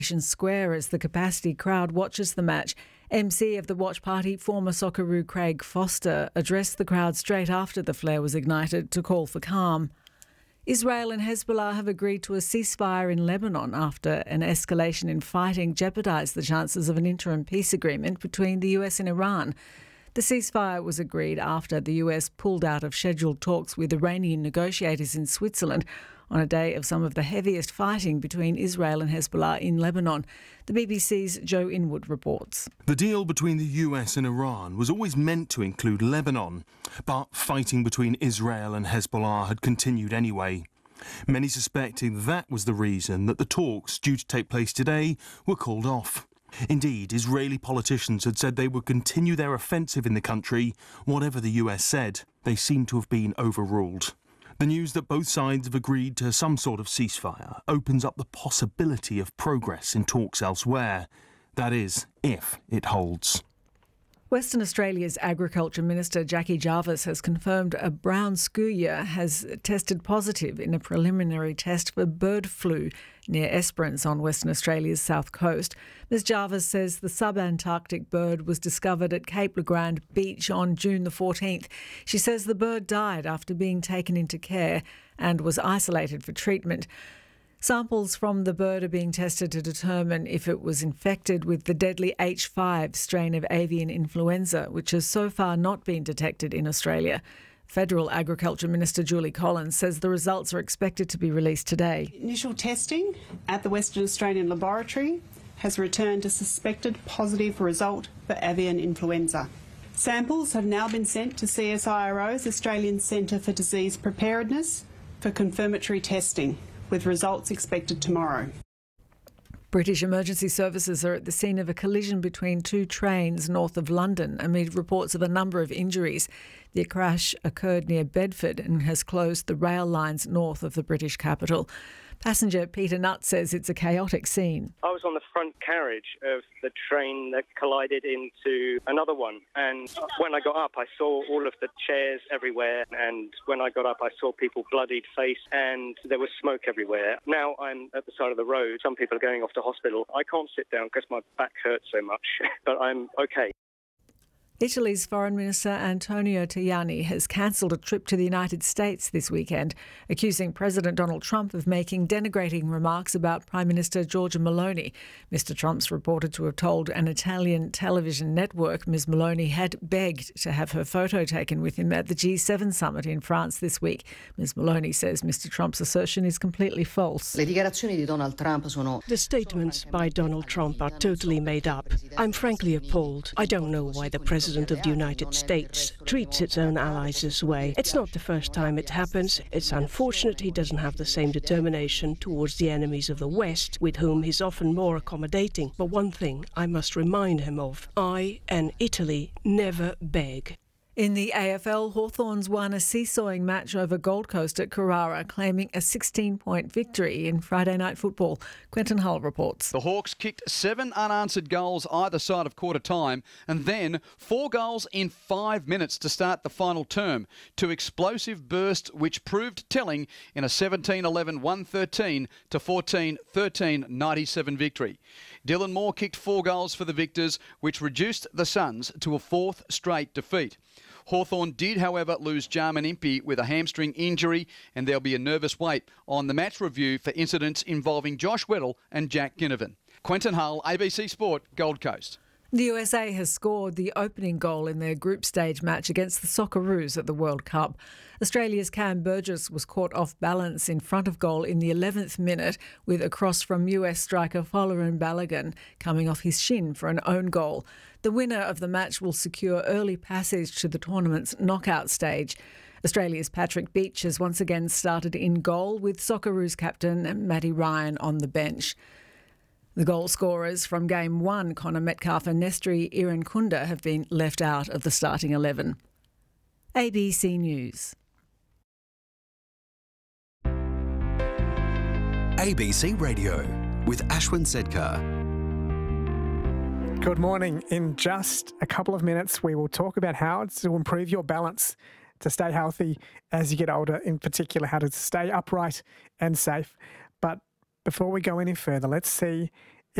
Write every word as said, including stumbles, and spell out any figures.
Square as the capacity crowd watches the match. M C of the watch party, former Socceroo Craig Foster, addressed the crowd straight after the flare was ignited to call for calm. Israel and Hezbollah have agreed to a ceasefire in Lebanon after an escalation in fighting jeopardised the chances of an interim peace agreement between the U S and Iran. The ceasefire was agreed after the U S pulled out of scheduled talks with Iranian negotiators in Switzerland on a day of some of the heaviest fighting between Israel and Hezbollah in Lebanon. The B B C's Joe Inwood reports. The deal between the U S and Iran was always meant to include Lebanon, but fighting between Israel and Hezbollah had continued anyway. Many suspecting that was the reason that the talks due to take place today were called off. Indeed, Israeli politicians had said they would continue their offensive in the country, whatever the U S said. They seem to have been overruled. The news that both sides have agreed to some sort of ceasefire opens up the possibility of progress in talks elsewhere. That is, if it holds. Western Australia's Agriculture Minister Jackie Jarvis has confirmed a brown skua has tested positive in a preliminary test for bird flu near Esperance on Western Australia's south coast. Miz Jarvis says the subantarctic bird was discovered at Cape Le Grand Beach on June the fourteenth. She says the bird died after being taken into care and was isolated for treatment. Samples from the bird are being tested to determine if it was infected with the deadly H five strain of avian influenza, which has so far not been detected in Australia. Federal Agriculture Minister Julie Collins says the results are expected to be released today. Initial testing at the Western Australian Laboratory has returned a suspected positive result for avian influenza. Samples have now been sent to C S I R O's Australian Centre for Disease Preparedness for confirmatory testing, with results expected tomorrow. British emergency services are at the scene of a collision between two trains north of London amid reports of a number of injuries. The crash occurred near Bedford and has closed the rail lines north of the British capital. Passenger Peter Nutt says it's a chaotic scene. I was on the front carriage of the train that collided into another one, and when I got up I saw all of the chairs everywhere, and when I got up I saw people bloodied face and there was smoke everywhere. Now I'm at the side of the road. Some people are going off to hospital. I can't sit down because my back hurts so much, but I'm okay. Italy's Foreign Minister Antonio Tajani has cancelled a trip to the United States this weekend, accusing President Donald Trump of making denigrating remarks about Prime Minister Giorgia Meloni. Mister Trump's reported to have told an Italian television network Miz Meloni had begged to have her photo taken with him at the G seven summit in France this week. Miz Meloni says Mister Trump's assertion is completely false. The statements by Donald Trump are totally made up. I'm frankly appalled. I don't know why the President of the United States treats its own allies this way. It's not the first time it happens. It's unfortunate he doesn't have the same determination towards the enemies of the West, with whom he's often more accommodating. But one thing I must remind him of: I and Italy never beg. In the A F L, Hawthorns won a seesawing match over Gold Coast at Carrara, claiming a sixteen-point victory in Friday night football. Quentin Hull reports. The Hawks kicked seven unanswered goals either side of quarter time, and then four goals in five minutes to start the final term. Two explosive bursts which proved telling in a seventeen eleven one thirteen to fourteen thirteen ninety-seven victory. Dylan Moore kicked four goals for the Victors, which reduced the Suns to a fourth straight defeat. Hawthorn did, however, lose Jarman Impey with a hamstring injury, and there'll be a nervous wait on the match review for incidents involving Josh Weddle and Jack Ginnivan. Quentin Hull, A B C Sport, Gold Coast. The U S A has scored the opening goal in their group stage match against the Socceroos at the World Cup. Australia's Cam Burgess was caught off balance in front of goal in the eleventh minute with a cross from U S striker Folarin Balogun coming off his shin for an own goal. The winner of the match will secure early passage to the tournament's knockout stage. Australia's Patrick Beach has once again started in goal with Socceroos captain Matty Ryan on the bench. The goal scorers from Game one, Connor Metcalfe and Nestri Irankunda, have been left out of the starting eleven. A B C News. A B C Radio with Ashwin Sedkar. Good morning. In just a couple of minutes, we will talk about how to improve your balance to stay healthy as you get older, in particular how to stay upright and safe. But before we go any further, let's see